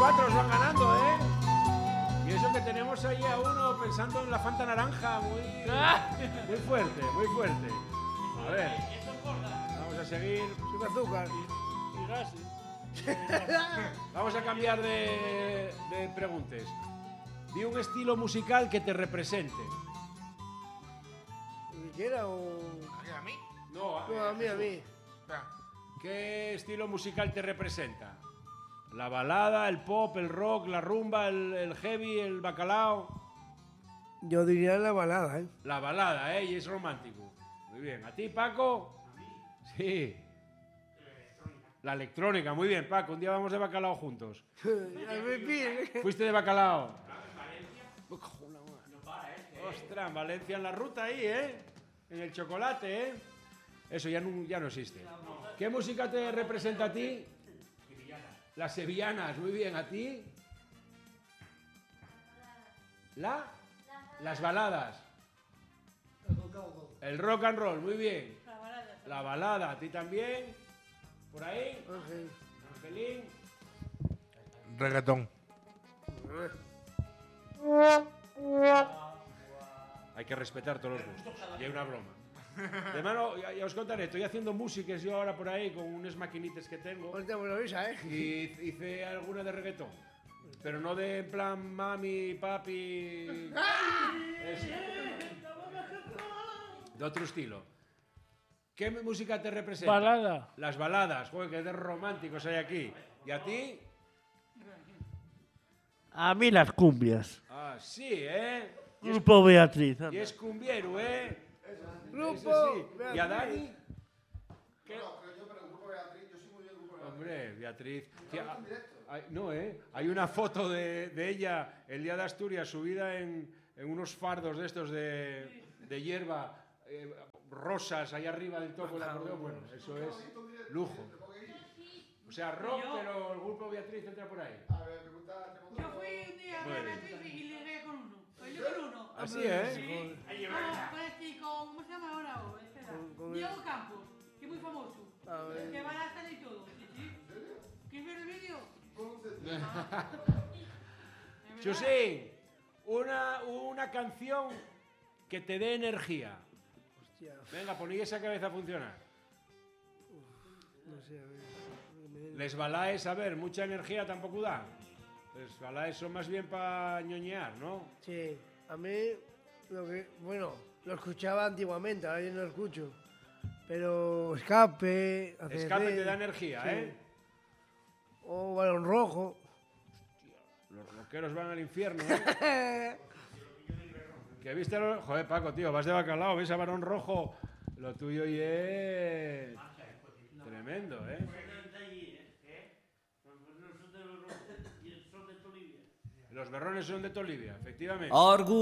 4 os van ganando, ¿eh? Y eso que tenemos ahí a uno pensando en la Fanta naranja, muy fuerte, muy fuerte. A ver, vamos a seguir. Sin azúcar. Y gases. Vamos a cambiar de preguntas. Di un estilo musical que te represente. ¿Ni quiera o...? ¿A mí? No, No, a mí. Espera. ¿Qué estilo musical te representa? La balada, el pop, el rock, la rumba, el heavy, el bacalao. Yo diría la balada, ¿eh? La balada, ¿eh? Y es romántico. Muy bien. ¿A ti, Paco? ¿A mí? Sí. La electrónica, muy bien, Paco. Un día vamos de bacalao juntos. ¿Fuiste de bacalao? Ostras, en Valencia en la ruta ahí, ¿eh? En el chocolate, ¿eh? Eso ya no existe. ¿Qué música te representa a ti? Las sevillanas, muy bien. ¿A ti? Las baladas. El rock and roll, muy bien. La balada, ¿a ti también? ¿Por ahí? Angelín. Reggaetón. Hay que respetar todos los gustos. Y hay una broma. De mano, ya os contaré, estoy haciendo músicas yo ahora por ahí con unas maquinitas que tengo. Ahorita me lo avisa, ¿eh? Y hice alguna de reggaetón. Pero no de en plan mami, papi. De otro estilo. ¿Qué música te representa? Balada. Las baladas. Joder, que de románticos hay aquí. ¿Y a ti? A mí las cumbias. Ah, sí, ¿eh? Grupo Beatriz. Y anda. es cumbiero, ¿eh? Grupo. Ese sí. ¿Y a Dani? ¿Qué? No, pero yo para el grupo Beatriz, yo soy muy bien grupo Beatriz. Hombre, Beatriz. Tía, no, ¿eh? Hay una foto de ella el día de Asturias subida en unos fardos de estos de hierba rosas ahí arriba del toco del acordeón. Bueno, eso es lujo. O sea, rock, pero el grupo Beatriz entra por ahí. A ver, pregunta. Yo fui un día a Muy ver bien. Beatriz y ligué con uno. Bailé con uno. Así, ¿eh? Sí. Con este, ¿cómo se llama ahora? Con Diego Campos, que es muy famoso. A ver. Que va a la sala y todo. Sí, sí. ¿Quieres ver el vídeo? Chusín, una canción que te dé energía. Hostia, Venga, poní esa cabeza a funcionar. no sé, a ver. Les balaes, a ver, mucha energía tampoco da. Les balaes son más bien para ñoñear, ¿no? Sí, a mí, bueno, lo escuchaba antiguamente, ahora yo no lo escucho. Pero Escape, ACDC, Escape te da energía, sí. ¿eh? O Balón Rojo. Los rockeros van al infierno, ¿eh? ¿Qué viste? Joder, Paco, tío, vas de bacalao, ves a Barón Rojo. Lo tuyo y es tremendo, ¿eh? Los berrones son de Tolivia, efectivamente.